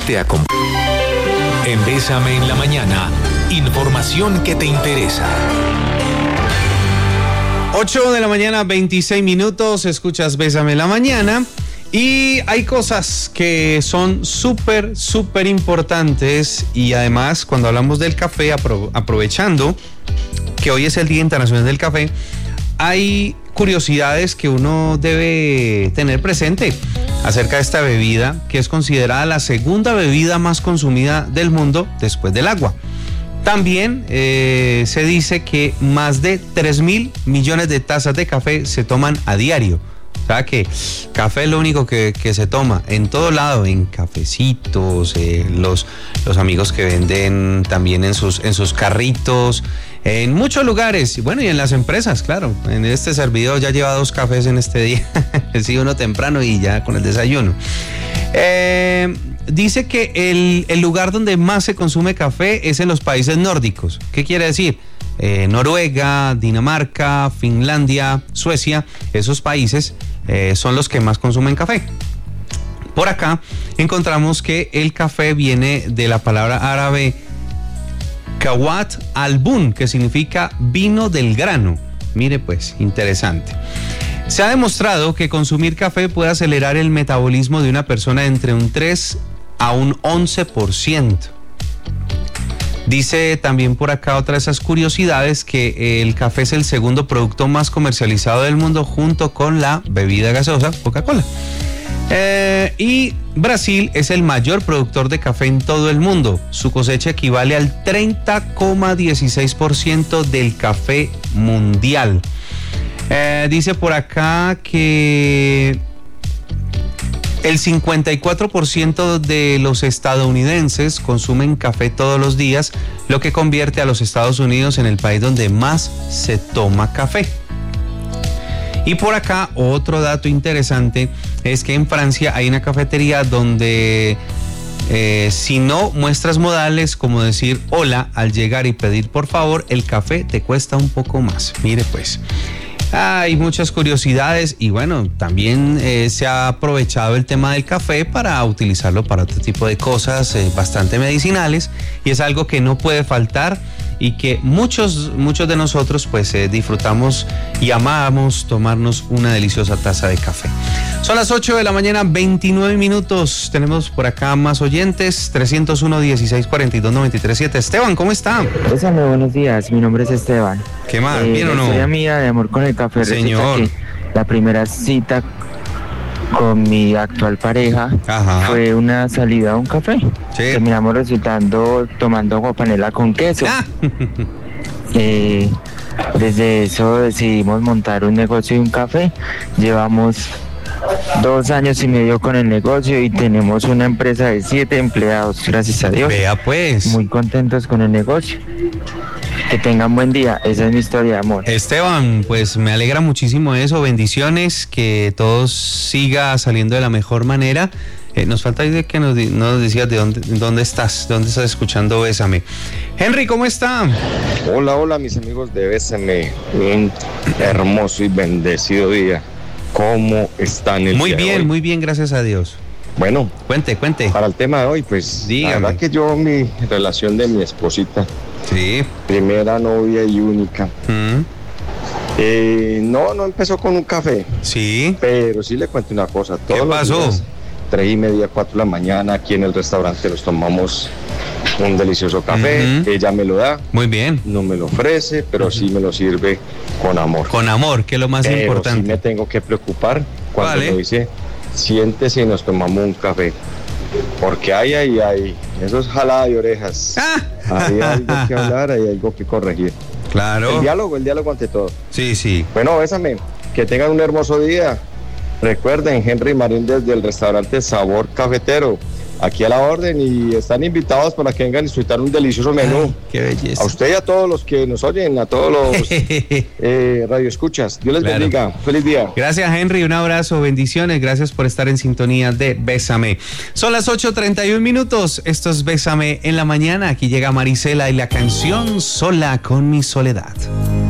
te acompaña. En Bésame en la Mañana, información que te interesa. 8 de la mañana, 26 minutos, escuchas Bésame en la Mañana. Y hay cosas que son súper importantes, y además cuando hablamos del café, aprovechando que hoy es el Día Internacional del Café, hay curiosidades que uno debe tener presente acerca de esta bebida, que es considerada la segunda bebida más consumida del mundo después del agua. También se dice que más de 3.000 millones de tazas de café se toman a diario. O sea que café es lo único que se toma en todo lado, en cafecitos, los amigos que venden también en sus carritos, en muchos lugares, y bueno, y en las empresas, claro. En este servidor ya lleva 2 cafés en este día, sí, uno temprano y ya con el desayuno. Dice que el lugar donde más se consume café es en los países nórdicos. ¿Qué quiere decir? Noruega, Dinamarca, Finlandia, Suecia, esos países son los que más consumen café. Por acá encontramos que el café viene de la palabra árabe Kawat al-Bun, que significa vino del grano. Mire pues, interesante. Se ha demostrado que consumir café puede acelerar el metabolismo de una persona entre un 3 a un 11%. Dice también por acá otra de esas curiosidades que el café es el segundo producto más comercializado del mundo junto con la bebida gaseosa Coca-Cola. Y Brasil es el mayor productor de café en todo el mundo. Su cosecha equivale al 30,16% del café mundial. Dice por acá que el 54% de los estadounidenses consumen café todos los días, lo que convierte a los Estados Unidos en el país donde más se toma café. Y por acá otro dato interesante es que en Francia hay una cafetería donde si no muestras modales como decir hola al llegar y pedir por favor, el café te cuesta un poco más. Mire pues. Hay muchas curiosidades y bueno, también se ha aprovechado el tema del café para utilizarlo para otro tipo de cosas bastante medicinales, y es algo que no puede faltar y que muchos de nosotros pues disfrutamos y amamos tomarnos una deliciosa taza de café. Son las 8 de la mañana, 29 minutos. Tenemos por acá más oyentes. 301-1642-937. Esteban, ¿cómo está? Bésame, buenos días. Mi nombre es Esteban. ¿Qué más? ¿Bien o no? La historia mía de amor con el café. Señor. Que la primera cita con mi actual pareja fue una salida a un café. Sí. Terminamos resultando tomando agua panela con queso. Desde eso decidimos montar un negocio de un café. Llevamos 2 años y medio con el negocio y tenemos una empresa de 7 empleados, gracias a Dios. Vea pues. Muy contentos con el negocio. Que tengan buen día, esa es mi historia de amor. Esteban, pues me alegra muchísimo eso, bendiciones, que todo siga saliendo de la mejor manera. Nos falta de que nos decías de dónde estás escuchando Bésame. Henry, ¿cómo está? Hola mis amigos de Bésame, un hermoso y bendecido día. ¿Cómo están el día de hoy? Muy bien, gracias a Dios. Bueno, cuente. Para el tema de hoy, pues, dígame. La verdad que yo, mi relación de mi esposita, sí, primera novia y única, no empezó con un café. Sí. Pero sí le cuento una cosa. ¿Qué pasó? 3:30, 4 de la mañana, aquí en el restaurante nos tomamos un delicioso café. Ella me lo da. Muy bien. No me lo ofrece, pero sí me lo sirve con amor. Con amor, que es lo más importante. Sí me tengo que preocupar cuando me dice, siéntese y nos tomamos un café. Porque hay, eso es jalada de orejas. Hay algo que hablar, hay algo que corregir. Claro. El diálogo ante todo. Sí. Bueno, bésame, que tengan un hermoso día. Recuerden, Henry Marín desde el restaurante Sabor Cafetero, aquí a la orden, y están invitados para que vengan a disfrutar un delicioso menú. Ay, qué belleza. A usted y a todos los que nos oyen, a todos los radioescuchas. Dios les bendiga. Feliz día. Gracias, Henry. Un abrazo, bendiciones. Gracias por estar en sintonía de Bésame. Son las 8:31 minutos. Esto es Bésame en la mañana. Aquí llega Marisela y la canción Sola con mi soledad.